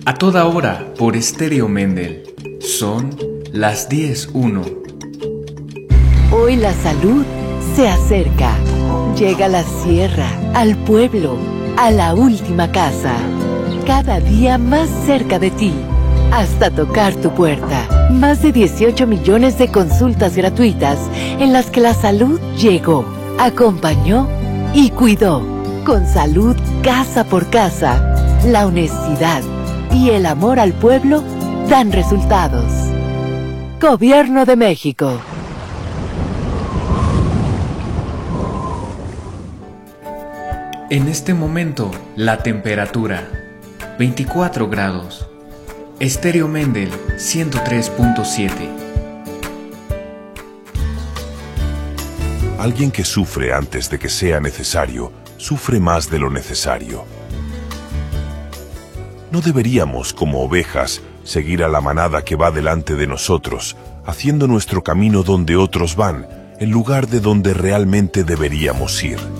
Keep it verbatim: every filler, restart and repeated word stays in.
A toda hora por Estéreo Mendel. Son las diez uno. Hoy la salud se acerca. Llega a la sierra, al pueblo, a la última casa. Cada día más cerca de ti, hasta tocar tu puerta. Más de dieciocho millones de consultas gratuitas en las que la salud llegó, acompañó y cuidó. Con salud casa por casa, la honestidad y el amor al pueblo dan resultados. Gobierno de México. En este momento, la temperatura, veinticuatro grados. Estéreo Mendel, ciento tres punto siete. Alguien que sufre antes de que sea necesario, sufre más de lo necesario. No deberíamos, como ovejas, seguir a la manada que va delante de nosotros, haciendo nuestro camino donde otros van, en lugar de donde realmente deberíamos ir.